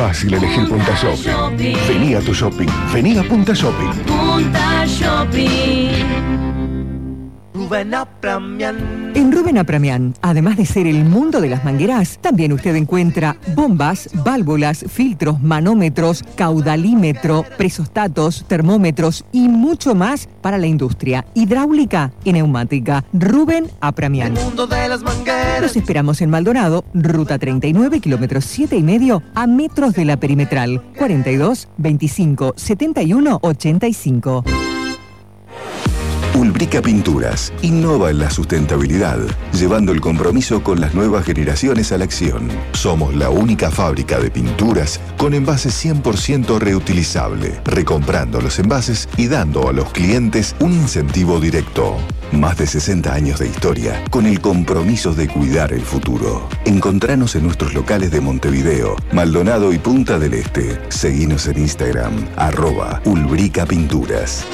fácil elegir Punta Shopping. Vení a tu shopping. Vení a Punta Shopping. Punta Shopping. En Rubén Apramián, además de ser el mundo de las mangueras, también usted encuentra bombas, válvulas, filtros, manómetros, caudalímetro, presostatos, termómetros y mucho más para la industria hidráulica y neumática. Rubén Apramián. El mundo de las mangueras. Los esperamos en Maldonado, ruta 39, kilómetros 7,5, a metros de la perimetral. 42 25 71 85. Ulbrica Pinturas innova en la sustentabilidad, llevando el compromiso con las nuevas generaciones a la acción. Somos la única fábrica de pinturas con envases 100% reutilizable, recomprando los envases y dando a los clientes un incentivo directo. Más de 60 años de historia con el compromiso de cuidar el futuro. Encontranos en nuestros locales de Montevideo, Maldonado y Punta del Este. Seguinos en Instagram, @Ulbrica Pinturas.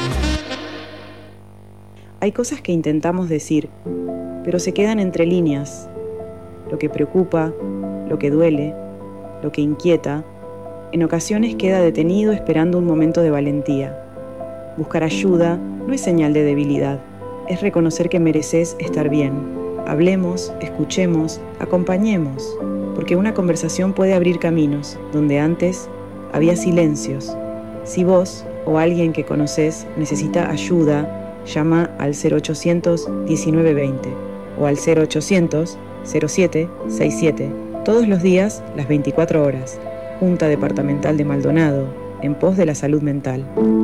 Hay cosas que intentamos decir, pero se quedan entre líneas. Lo que preocupa, lo que duele, lo que inquieta, en ocasiones queda detenido esperando un momento de valentía. Buscar ayuda no es señal de debilidad, es reconocer que mereces estar bien. Hablemos, escuchemos, acompañemos, porque una conversación puede abrir caminos donde antes había silencios. Si vos o alguien que conoces necesita ayuda, llama al 0800 1920 o al 0800 07 67. Todos los días, las 24 horas. Junta Departamental de Maldonado, en pos de la salud mental.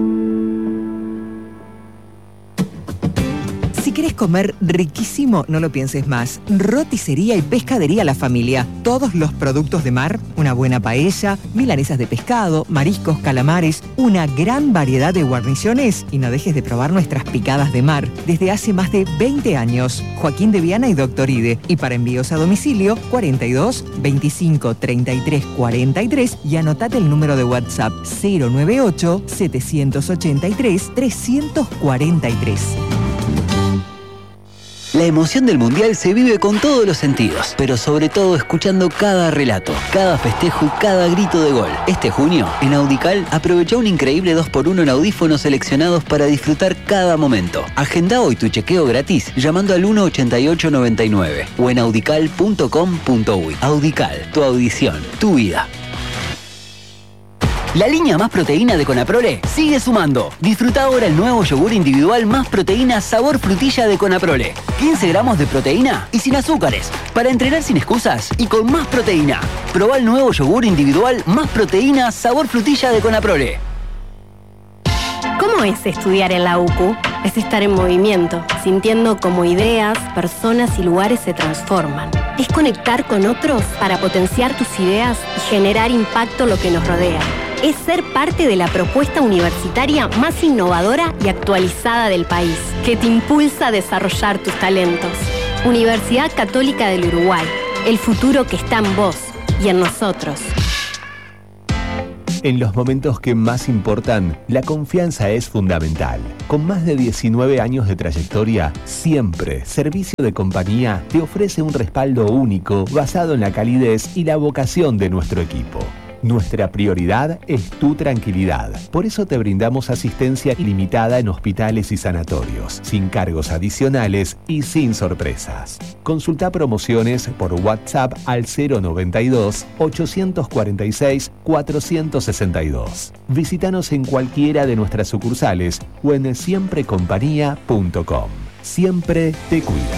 Si querés comer riquísimo, no lo pienses más. Roticería y Pescadería La Familia. Todos los productos de mar, una buena paella, milanesas de pescado, mariscos, calamares, una gran variedad de guarniciones y no dejes de probar nuestras picadas de mar. Desde hace más de 20 años. Joaquín de Viana y Doctor Ide. Y para envíos a domicilio, 42 25 33 43 y anotate el número de WhatsApp 098 783 343. La emoción del Mundial se vive con todos los sentidos, pero sobre todo escuchando cada relato, cada festejo y cada grito de gol. Este junio, en Audical, aprovecha un increíble 2x1 en audífonos seleccionados para disfrutar cada momento. Agenda hoy tu chequeo gratis llamando al 18899 o en audical.com.uy. Audical, tu audición, tu vida. La línea Más Proteína de Conaprole sigue sumando. Disfruta ahora el nuevo yogur individual Más Proteína sabor frutilla de Conaprole. 15 gramos de proteína y sin azúcares. Para entrenar sin excusas y con más proteína. Probá el nuevo yogur individual Más Proteína sabor frutilla de Conaprole. ¿Cómo es estudiar en la UCU? Es estar en movimiento, sintiendo cómo ideas, personas y lugares se transforman. Es conectar con otros para potenciar tus ideas y generar impacto en lo que nos rodea. Es ser parte de la propuesta universitaria más innovadora y actualizada del país, que te impulsa a desarrollar tus talentos. Universidad Católica del Uruguay, el futuro que está en vos y en nosotros. En los momentos que más importan, la confianza es fundamental. Con más de 19 años de trayectoria, siempre Servicio de Compañía te ofrece un respaldo único basado en la calidez y la vocación de nuestro equipo. Nuestra prioridad es tu tranquilidad. Por eso te brindamos asistencia ilimitada en hospitales y sanatorios, sin cargos adicionales y sin sorpresas. Consulta promociones por WhatsApp al 092 846 462. Visítanos en cualquiera de nuestras sucursales o en siemprecompañía.com. Siempre te cuida.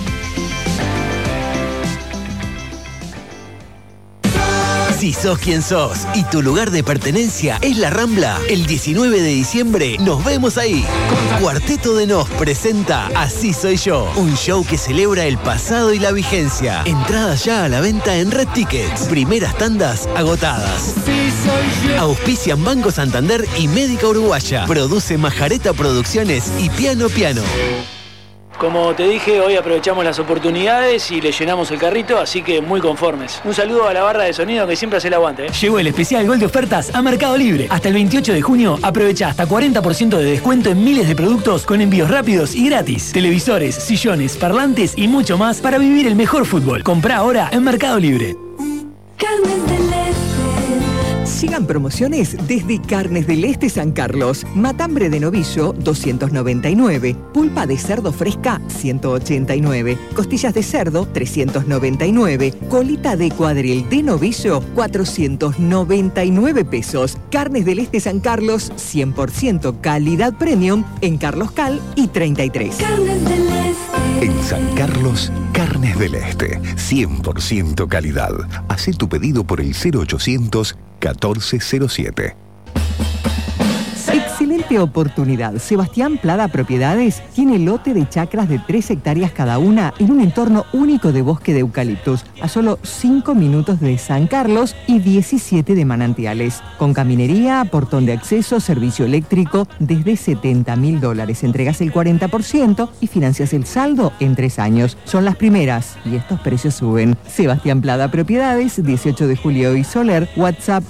Si sos quien sos y tu lugar de pertenencia es la Rambla, el 19 de diciembre nos vemos ahí. Cuarteto de Nos presenta Así Soy Yo, un show que celebra el pasado y la vigencia. Entradas ya a la venta en Red Tickets. Primeras tandas agotadas. Auspician Banco Santander y Médica Uruguaya. Produce Majareta Producciones y Piano Piano. Como te dije, hoy aprovechamos las oportunidades y le llenamos el carrito, así que muy conformes. Un saludo a la barra de sonido que siempre hace el aguante. Llegó el especial Gol de ofertas a Mercado Libre. Hasta el 28 de junio aprovecha hasta 40% de descuento en miles de productos con envíos rápidos y gratis. Televisores, sillones, parlantes y mucho más para vivir el mejor fútbol. Comprá ahora en Mercado Libre. Carnes del Este, Llegan promociones desde Carnes del Este San Carlos. Matambre de novillo, 299. Pulpa de cerdo fresca, 189. Costillas de cerdo, 399. Colita de cuadril de novillo, 499 pesos. Carnes del Este San Carlos, 100% calidad premium en Carlos Cal y 33. Carnes del Este. En San Carlos, Carnes del Este, 100% calidad. Hacé tu pedido por el 0800 1407. Excelente oportunidad. Sebastián Plada Propiedades tiene lote de chacras de 3 hectáreas cada una en un entorno único de bosque de eucaliptus, a solo 5 minutos de San Carlos y 17 de Manantiales. Con caminería, portón de acceso, servicio eléctrico, desde $70.000. Entregas el 40% y financias el saldo en 3 años. Son las primeras y estos precios suben. Sebastián Plada Propiedades, 18 de Julio y Soler, WhatsApp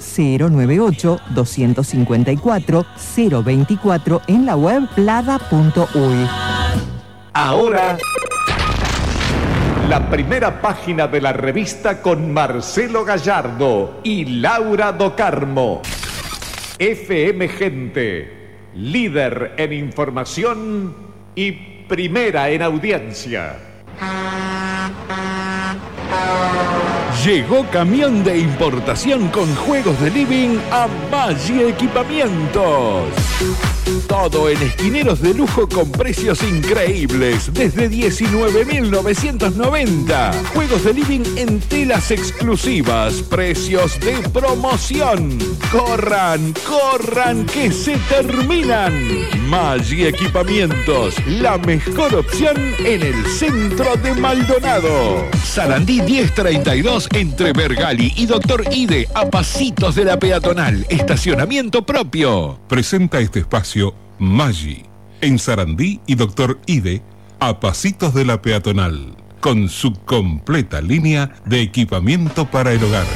098-254-024 en la web plada.uy. Ahora, la primera página de la revista con Marcelo Gallardo y Laura Docarmo. FM Gente, líder en información y primera en audiencia. Llegó camión de importación con juegos de living a Maggi Equipamientos. Todo en esquineros de lujo con precios increíbles, desde 19.990. Juegos de living en telas exclusivas, precios de promoción. ¡Corran, corran, que se terminan! Maggi Equipamientos, la mejor opción en el centro de Maldonado. Sarandí 1032 entre Bergali y Doctor Ide, a pasitos de la peatonal. Estacionamiento propio. Presenta este espacio Maggi, en Sarandí y Doctor Ide, a pasitos de la peatonal, con su completa línea de equipamiento para el hogar.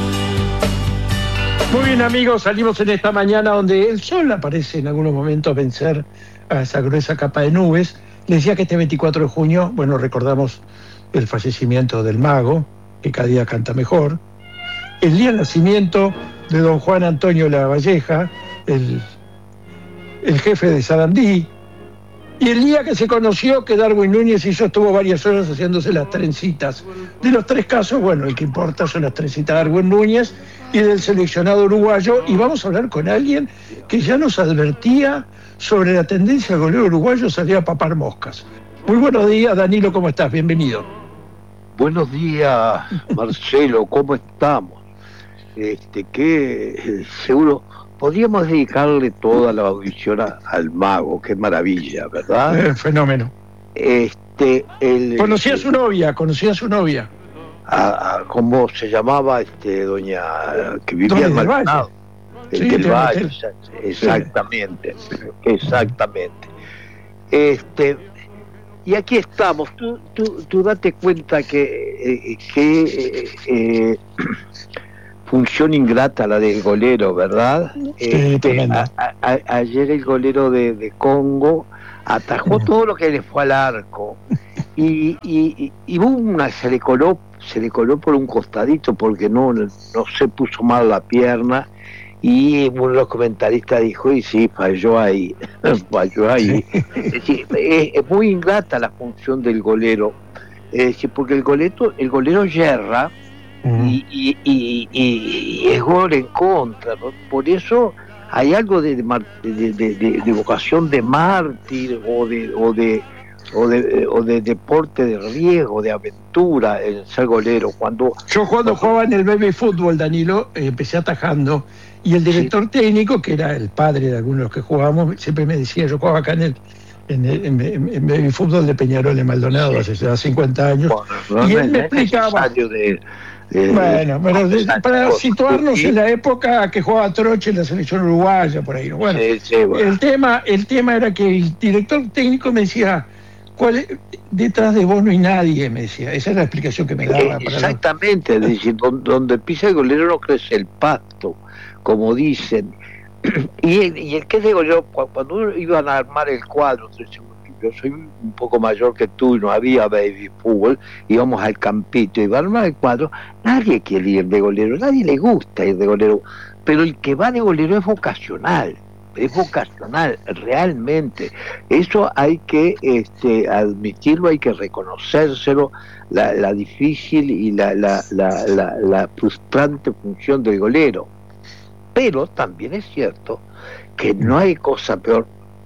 Muy bien, amigos, salimos en esta mañana donde el sol aparece en algunos momentos vencer a esa gruesa capa de nubes. Les decía que este 24 de junio, bueno, recordamos el fallecimiento del mago, que cada día canta mejor, el día del nacimiento de don Juan Antonio Lavalleja, el jefe de Sarandí, y el día que se conoció que Darwin Núñez estuvo varias horas haciéndose las trencitas. De los 3 casos, bueno, el que importa son las trencitas de Darwin Núñez y del seleccionado uruguayo, y vamos a hablar con alguien que ya nos advertía sobre la tendencia del golero uruguayo a salir a papar moscas. Muy buenos días, Danilo, ¿cómo estás? Bienvenido. Buenos días, Marcelo, ¿cómo estamos? Seguro podríamos dedicarle toda la audición al mago, qué maravilla, ¿verdad? Fenómeno. Conocí a su novia. ¿Cómo se llamaba doña que vivía en Maldonado? Sí, del Valle, exactamente. Y aquí estamos. Tú date cuenta que función ingrata la del golero, ¿verdad? Ayer el golero de Congo atajó todo lo que le fue al arco y se le coló por un costadito porque no se puso mal la pierna. Y uno de los comentaristas dijo, y sí, falló ahí. Es decir, es muy ingrata la función del golero, porque el golero yerra y es gol en contra, ¿no? Por eso hay algo de vocación de mártir o de deporte de riesgo, de aventura en ser golero. Cuando jugaba en el baby fútbol, Danilo, empecé atajando, y el director técnico, que era el padre de algunos de los que jugábamos, siempre me decía, yo jugaba acá en baby fútbol de Peñarol en Maldonado hace 50 años, y él me explicaba... para situarnos en la época que jugaba Troche en la selección uruguaya, por ahí, ¿no? Bueno, el tema era que el director técnico me decía, detrás de vos no hay nadie, me decía. Esa es la explicación que me daba. Exactamente, es decir, donde pisa el golero no crece el pasto, como dicen. Y el que es de golero, cuando iban a armar el cuadro del segundo equipo yo soy un poco mayor que tú y no había baby fútbol, íbamos al campito y van al cuadro, nadie quiere ir de golero, nadie le gusta ir de golero, pero el que va de golero es vocacional realmente. Eso hay que admitirlo, hay que reconocérselo, la difícil y la frustrante función del golero. Pero también es cierto que no hay cosa peor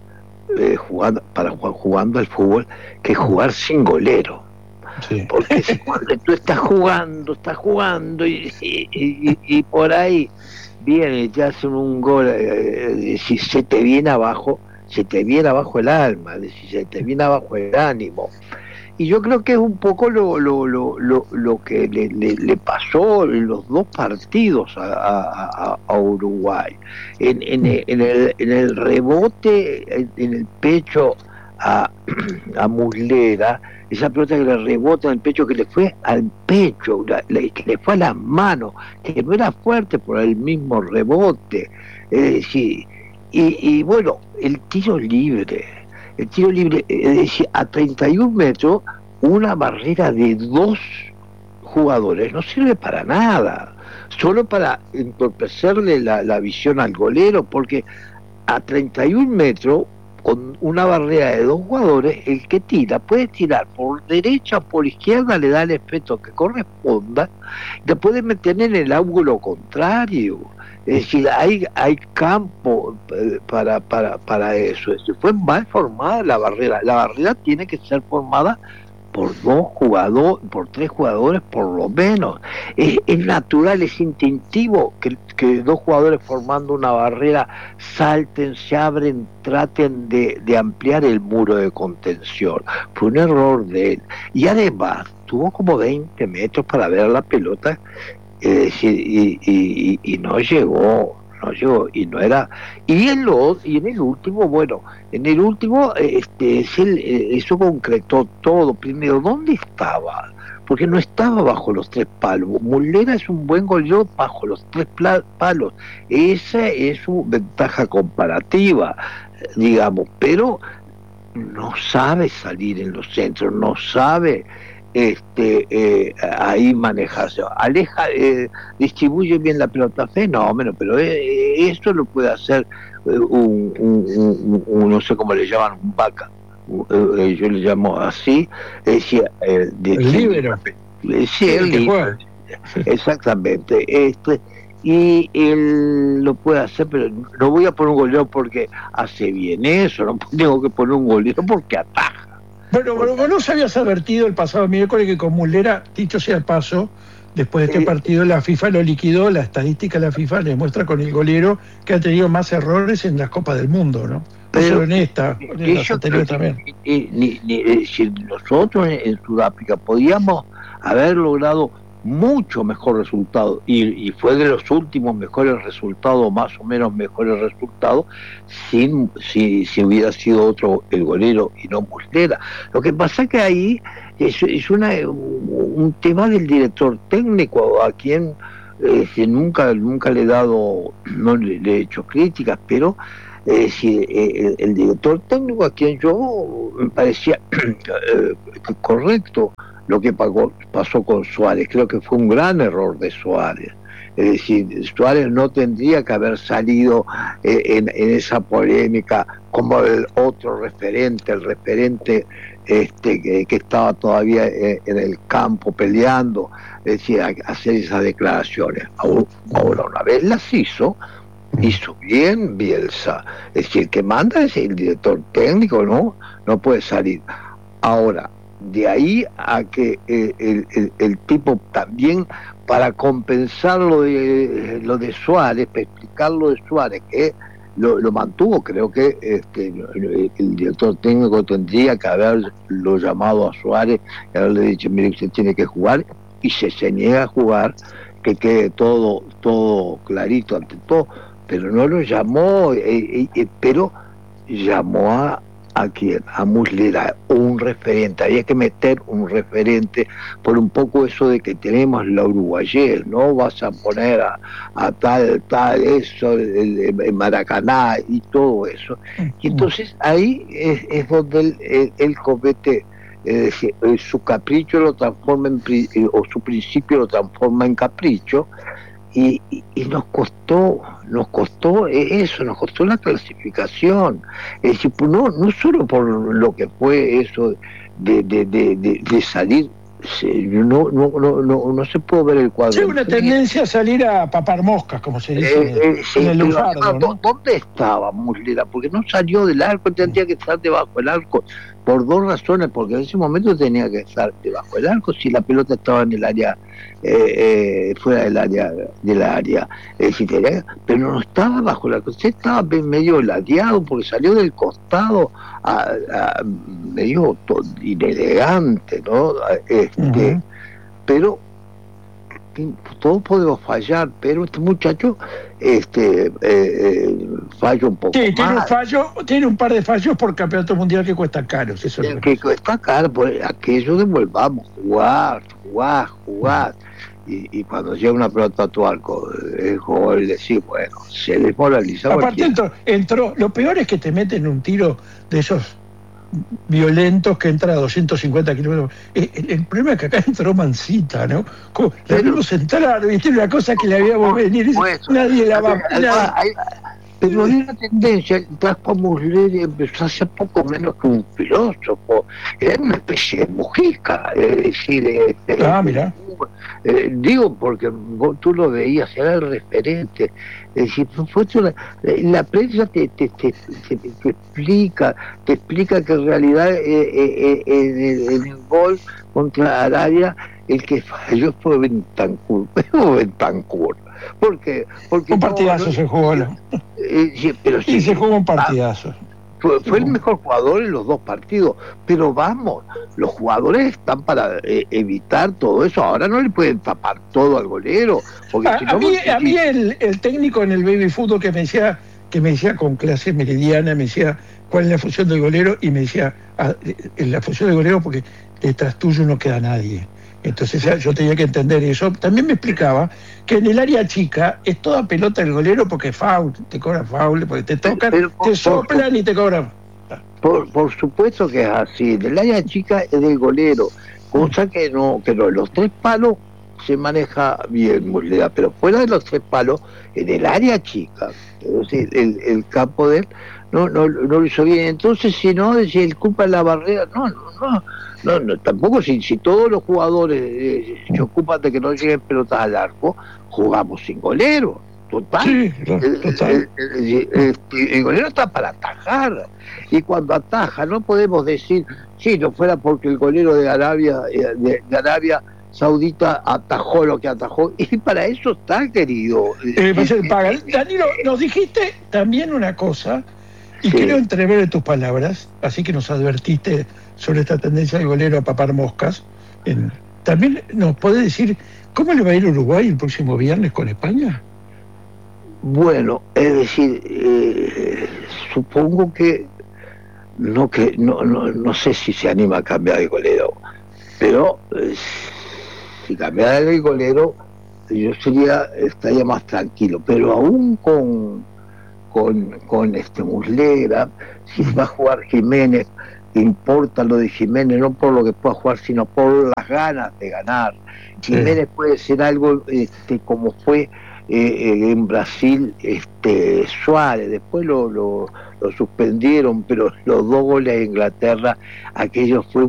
jugando al fútbol que jugar sin golero. Sí. Porque si cuando tú estás jugando y por ahí viene, ya hacen un gol, si se te viene abajo el alma, si se te viene abajo el ánimo. Y yo creo que es un poco lo que le pasó en los dos partidos a Uruguay. En el rebote, en el pecho a Muslera, esa pelota que le rebota en el pecho, que le fue al pecho, que le fue a las manos, que no era fuerte por el mismo rebote. Sí. Y bueno, el tiro libre, es decir, a 31 metros, una barrera de 2 jugadores no sirve para nada, solo para entorpecerle la visión al golero, porque a 31 metros, con una barrera de 2 jugadores, el que tira puede tirar por derecha o por izquierda, le da el efecto que corresponda, te puede meter en el ángulo contrario. Es decir, hay campo para eso. Fue mal formada la barrera. La barrera tiene que ser formada por 3 jugadores por lo menos. Es natural, es instintivo que 2 jugadores formando una barrera salten, se abren, traten de ampliar el muro de contención. Fue un error de él. Y además, tuvo como 20 metros para ver la pelota, y no llegó, y no era. Y en el último, eso concretó todo. Primero, ¿dónde estaba? Porque no estaba bajo los 3 palos. Muslera es un buen golero bajo los 3 palos. Esa es su ventaja comparativa, digamos, pero no sabe salir en los centros, no sabe ahí manejarse, distribuye bien la pelota, fenómeno, pero esto lo puede hacer un no sé cómo le llaman, un vaca, yo le llamo así, el líbero. Sí, el líbero, exactamente, y él lo puede hacer, pero no voy a poner un golero porque hace bien eso, no tengo que poner un golero porque ataja. Bueno, vos nos habías advertido el pasado miércoles que con Muslera, dicho sea el paso, después de este partido la FIFA lo liquidó, la estadística de la FIFA le muestra con el golero que ha tenido más errores en las Copas del Mundo, ¿no? Pero en esta anterior también. Si nosotros en Sudáfrica podíamos haber logrado mucho mejor resultado, y fue de los últimos mejores resultados, más o menos mejores resultados, si hubiera sido otro el golero y no Muslera. Lo que pasa es que ahí es un tema del director técnico, a quien nunca le he dado, no le he hecho críticas, pero el director técnico, a quien yo me parecía correcto lo que pasó con Suárez. Creo que fue un gran error de Suárez. Es decir, Suárez no tendría que haber salido en esa polémica como el otro referente, el referente que estaba todavía en el campo peleando, es decir, hacer esas declaraciones. Ahora, una vez las hizo bien Bielsa. Es decir, el que manda es el director técnico, no puede salir. Ahora, de ahí a que el tipo también, para compensar lo de Suárez, para explicar lo de Suárez, que lo mantuvo, creo que el director técnico tendría que haberlo llamado a Suárez y haberle dicho, mire, usted tiene que jugar, y se niega a jugar, que quede todo clarito ante todo, pero no lo llamó, pero llamó ¿A quién? A Muslera, un referente. Había que meter un referente por un poco eso de que tenemos la uruguayés, ¿no? Vas a poner a tal, eso, el Maracaná y todo eso. Y entonces ahí es donde él comete, su capricho lo transforma o su principio lo transforma en capricho. Y nos costó eso, nos costó la clasificación. Es decir, no solo por lo que fue eso de salir, no se puede ver el cuadro. Hay una tendencia a salir a papar moscas, como se dice en el lunfardo, ¿no? ¿Dónde estaba Muslera? Porque no salió del arco, tendría que estar debajo del arco, por dos razones, porque en ese momento tenía que estar debajo del arco si la pelota estaba en el área, fuera del área, pero no estaba bajo el arco, usted estaba medio ladeado porque salió del costado medio inelegante, ¿no? Pero todos podemos fallar, pero este muchacho falla un poco más. Tiene un par de fallos por campeonato mundial que cuestan caros. Eso que cuesta caro, por aquello de volvamos, jugar. Y cuando llega una pelota a tu arco, es gol, decir, bueno, se desmoraliza. Aparte entró, lo peor es que te meten un tiro de esos violentos que entra a 250 kilómetros. El problema es que acá entró Mancita, ¿no? La vimos entrar, viste, una cosa que la habíamos venir, nadie la va a... Pero hay una tendencia, el Traspa Muslera empezó hace poco menos que un filósofo, era una especie de Mujica, es decir, mira. Digo porque tú lo veías, era el referente, es decir, la prensa te explica que en realidad en el gol contra Arabia el que falló fue Bentancur, porque un partidazo se jugó, ¿no? Pero sí, se jugó un partidazo. Fue el mejor jugador en los dos partidos, pero vamos, los jugadores están para evitar todo eso. Ahora no le pueden tapar todo al golero, porque a mí el técnico en el baby fútbol que me decía con clase meridiana, me decía cuál es la función del golero, y me decía la función del golero porque detrás tuyo no queda nadie. Entonces yo tenía que entender eso. También me explicaba que en el área chica es toda pelota del golero porque foul, te cobran foul, porque te tocan, te soplan y te cobran. Por supuesto que es así. En el área chica es del golero, cosa que no, los tres palos se maneja bien Muslera, pero fuera de los tres palos, en el área chica, entonces el campo de él no lo hizo bien. Entonces, si no, si él culpa la barrera, no, tampoco si todos los jugadores se ocupan de que no lleguen pelotas al arco, jugamos sin golero. Total. Sí, total. El golero está para atajar, y cuando ataja no podemos decir, si no fuera porque el golero de Arabia Saudita atajó lo que atajó, y para eso está, querido. Danilo, nos dijiste también una cosa, y quiero entrever en tus palabras, así que nos advertiste sobre esta tendencia del golero a papar moscas. También nos podés decir cómo le va a ir a Uruguay el próximo viernes con España. Bueno, es decir, supongo que no sé si se anima a cambiar de golero, pero si cambiara el golero yo estaría más tranquilo, pero aún con Muslera, si va a jugar Jiménez, importa lo de Jiménez, no por lo que pueda jugar, sino por las ganas de ganar. Jiménez puede ser algo como fue en Brasil Suárez, después lo suspendieron, pero los 2 goles de Inglaterra, aquello fue